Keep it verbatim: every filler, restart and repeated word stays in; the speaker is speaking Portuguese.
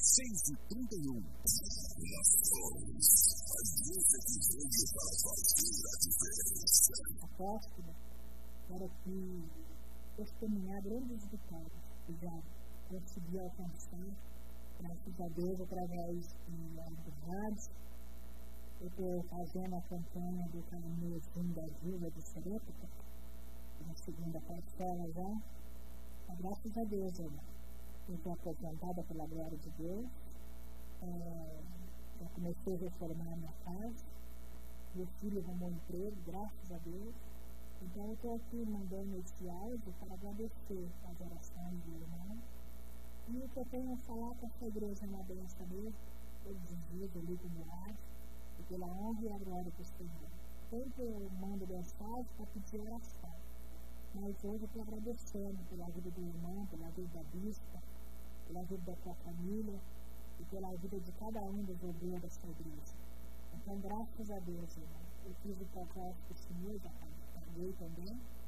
seis e trinta e um. Apóstolo, para que testemunhar grandes vitórias que já consegui alcançar, graças a Deus, através de rádios. Eu estou fazendo a campanha do caminho da Vila de Serêtica, na segunda parcela já. Graças a Deus, eu estou aposentada pela glória de Deus. É, já comecei a reformar a minha casa. Meu filho arrumou um emprego, graças a Deus. Então eu estou aqui mandando esse áudio para agradecer as orações do irmão. E o que eu tenho a falar com essa igreja na benção mesmo, todos os dias eu ligo no rádio, e pela honra e a glória do Senhor. Sempre eu mando mensagem para pedir oração. Mas hoje eu estou agradecendo pela vida do irmão, pela vida da bispa, pela vida da tua família e pela vida de cada um dos obreiros dessa igreja. Então, graças a Deus, irmão, eu fiz o propósito do Senhor, já paguei também.